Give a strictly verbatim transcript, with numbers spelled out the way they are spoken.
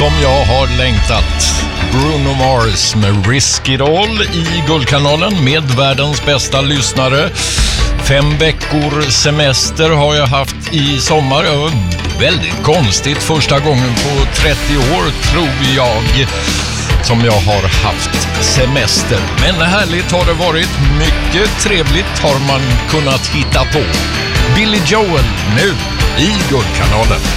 som jag har längtat. Bruno Mars med Risk It All i Guldkanalen med världens bästa lyssnare. Fem veckor semester har jag haft i sommar. Väldigt konstigt, första gången på trettio år tror jag som jag har haft semester. Men härligt har det varit, mycket trevligt har man kunnat hitta på. Billy Joel nu i Guldkanalen.